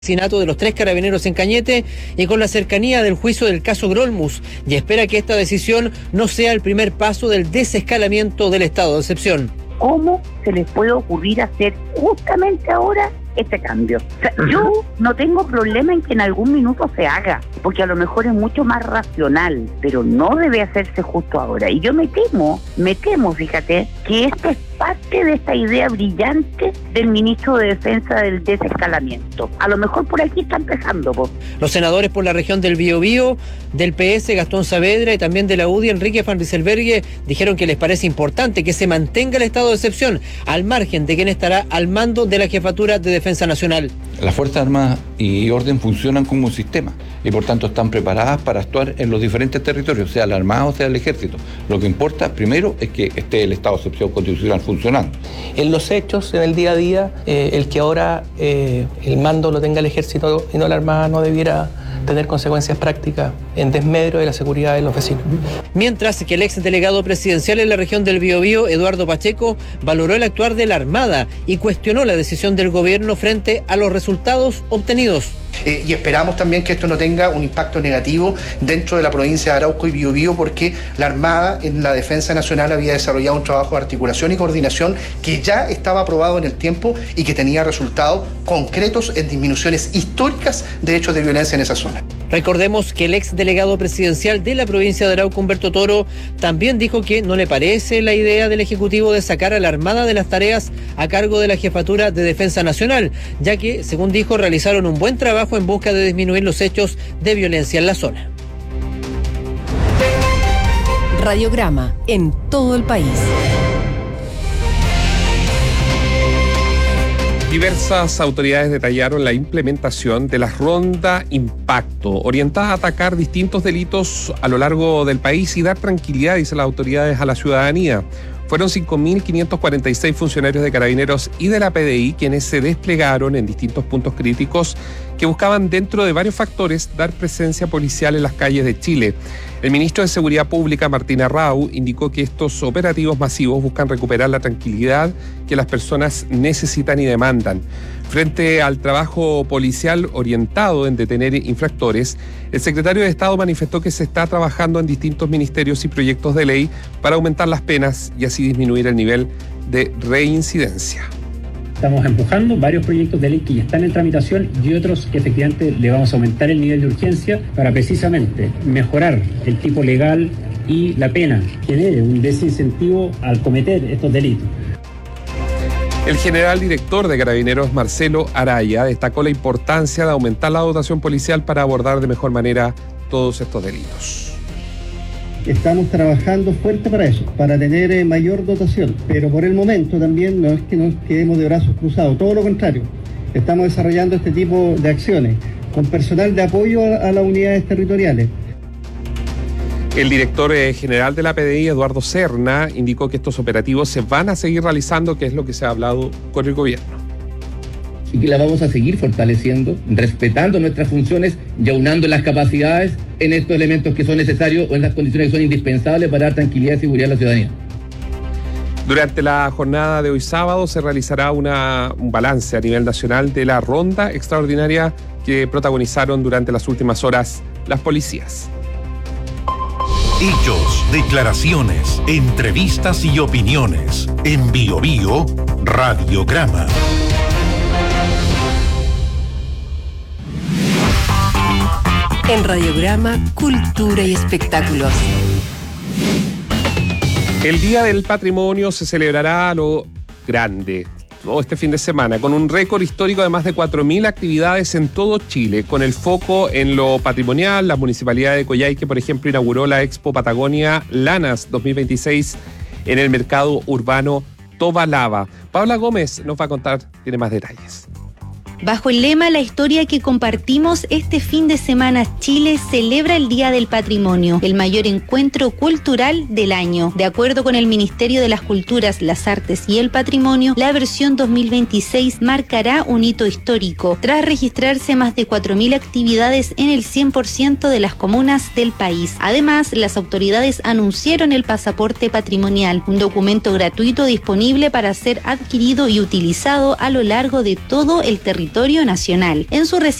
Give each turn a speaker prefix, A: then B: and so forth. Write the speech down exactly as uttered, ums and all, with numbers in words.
A: asesinato de los tres carabineros en Cañete y con la cercanía del juicio del caso Grolmus, y espera que esta decisión no sea el primer paso del desescalamiento del estado de excepción.
B: ¿Cómo se les puede ocurrir hacer justamente ahora este cambio? O sea, yo no tengo problema en que en algún minuto se haga, porque a lo mejor es mucho más racional, pero no debe hacerse justo ahora. Y yo me temo, me temo, fíjate, que esta es parte de esta idea brillante del ministro de Defensa del desescalamiento. A lo mejor por aquí está empezando, po.
A: Los senadores por la región del Biobío, del P S, Gastón Saavedra, y también de la U D I, Enrique Van Rysselberghe, dijeron que les parece importante que se mantenga el estado de excepción, al margen de quién estará al mando de la Jefatura de Defensa Nacional.
C: Las Fuerzas Armadas y Orden funcionan como un sistema y por tanto están preparadas para actuar en los diferentes territorios, sea la Armada o sea el Ejército. Lo que importa primero es que esté el estado de excepción constitucional funcionando.
D: En los hechos, en el día a día, eh, el que ahora eh, el mando lo tenga el Ejército y no la Armada no debiera tener consecuencias prácticas en desmedro de la seguridad de los vecinos.
A: Mientras que el ex delegado presidencial en la región del Biobío, Eduardo Pacheco, valoró el actuar de la Armada y cuestionó la decisión del gobierno frente a los resultados obtenidos.
E: Eh, y esperamos también que esto no tenga un impacto negativo dentro de la provincia de Arauco y Biobío, porque la Armada en la Defensa Nacional había desarrollado un trabajo de articulación y coordinación que ya estaba aprobado en el tiempo y que tenía resultados concretos en disminuciones históricas de hechos de violencia en esa zona.
A: Recordemos que el ex delegado presidencial de la provincia de Arauco, Humberto Toro, también dijo que no le parece la idea del Ejecutivo de sacar a la Armada de las tareas a cargo de la Jefatura de Defensa Nacional, ya que, según dijo, realizaron un buen trabajo en busca de disminuir los hechos de violencia en la zona.
F: Radiograma en todo el país.
G: Diversas autoridades detallaron la implementación de la Ronda Impacto, orientada a atacar distintos delitos a lo largo del país y dar tranquilidad, dicen las autoridades, a la ciudadanía. Fueron cinco mil quinientos cuarenta y seis funcionarios de Carabineros y de la P D I quienes se desplegaron en distintos puntos críticos que buscaban, dentro de varios factores, dar presencia policial en las calles de Chile. El ministro de Seguridad Pública, Martín Arrau, indicó que estos operativos masivos buscan recuperar la tranquilidad que las personas necesitan y demandan. Frente al trabajo policial orientado en detener infractores, el secretario de Estado manifestó que se está trabajando en distintos ministerios y proyectos de ley para aumentar las penas y así disminuir el nivel de reincidencia.
H: Estamos empujando varios proyectos de ley que ya están en tramitación y otros que efectivamente le vamos a aumentar el nivel de urgencia para precisamente mejorar el tipo legal y la pena, genere un desincentivo al cometer estos delitos.
G: El general director de Carabineros, Marcelo Araya, destacó la importancia de aumentar la dotación policial para abordar de mejor manera todos estos delitos.
I: Estamos trabajando fuerte para eso, para tener eh, mayor dotación, pero por el momento también no es que nos quedemos de brazos cruzados, todo lo contrario. Estamos desarrollando este tipo de acciones con personal de apoyo a, a las unidades territoriales.
G: El director eh, general de la P D I, Eduardo Serna, indicó que estos operativos se van a seguir realizando, que es lo que se ha hablado con el gobierno.
J: Y que la vamos a seguir fortaleciendo, respetando nuestras funciones y aunando las capacidades en estos elementos que son necesarios o en las condiciones que son indispensables para dar tranquilidad y seguridad a la ciudadanía.
G: Durante la jornada de hoy sábado se realizará una, un balance a nivel nacional de la ronda extraordinaria que protagonizaron durante las últimas horas las policías.
K: Hechos, declaraciones, entrevistas y opiniones. En Biobío, Radiograma.
F: En Radiograma, cultura y espectáculos.
G: El Día del Patrimonio se celebrará a lo grande todo este fin de semana, con un récord histórico de más de cuatro mil actividades en todo Chile, con el foco en lo patrimonial. La Municipalidad de Coyhaique, por ejemplo, inauguró la Expo Patagonia Lanas dos mil veintiséis en el mercado urbano Tobalaba. Paula Gómez nos va a contar, tiene más detalles.
L: Bajo el lema La historia que compartimos, este fin de semana Chile celebra el Día del Patrimonio, el mayor encuentro cultural del año. De acuerdo con el Ministerio de las Culturas, las Artes y el Patrimonio, la versión dos mil veintiséis marcará un hito histórico, tras registrarse más de cuatro mil actividades en el cien por ciento de las comunas del país. Además, las autoridades anunciaron el pasaporte patrimonial, un documento gratuito disponible para ser adquirido y utilizado a lo largo de todo el territorio territorio nacional. En su